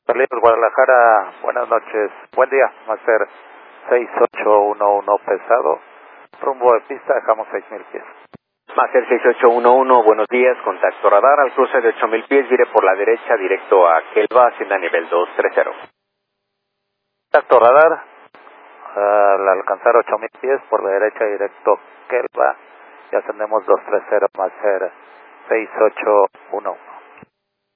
Carlitos, Guadalajara, buenas noches, buen día, va a ser 6811 pesado, rumbo de pista, dejamos 6000 pies. Master 6811, buenos días, contacto radar al cruce de 8000 pies, vire por la derecha directo a Kelva, hacienda nivel 230. Contacto radar, al alcanzar 8000 pies por la derecha directo Kelva, y ascendemos 230, va a ser 6811.